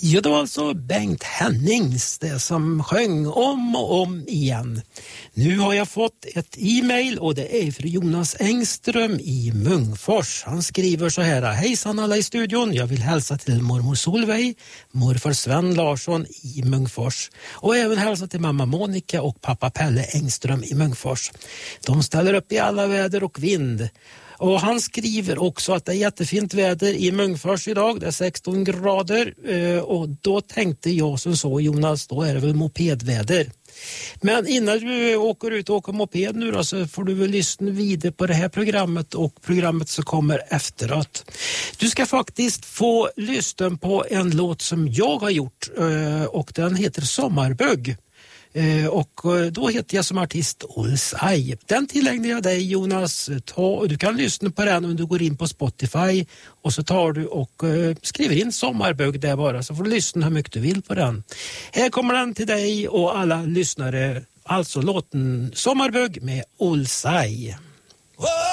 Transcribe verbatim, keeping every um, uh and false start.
Ja, det var alltså Bengt Hennings, det som sjöng om och om igen. Nu har jag fått ett e-mail och det är för Jonas Engström i Munkfors. Han skriver så här: hejsan alla i studion, jag vill hälsa till mormor Solveig, morfar Sven Larsson i Munkfors och även hälsa till mamma Monica och pappa Pelle Engström i Munkfors. De ställer upp i alla väder och vind. Och han skriver också att det är jättefint väder i Munkfors idag, det är sexton grader och då tänkte jag som så, Jonas, då är det väl mopedväder. Men innan du åker ut och åker moped nu då, så får du väl lyssna vidare på det här programmet och programmet som kommer efteråt. Du ska faktiskt få lyssna på en låt som jag har gjort och den heter Sommarbögg. Och då heter jag som artist Olsaj. Den tillägnar jag dig, Jonas. Ta, du kan lyssna på den om du går in på Spotify och så tar du och skriver in Sommarbögg där bara, så får du lyssna hur mycket du vill på den. Här kommer den till dig och alla lyssnare. Alltså låten Sommarbögg med Olsaj.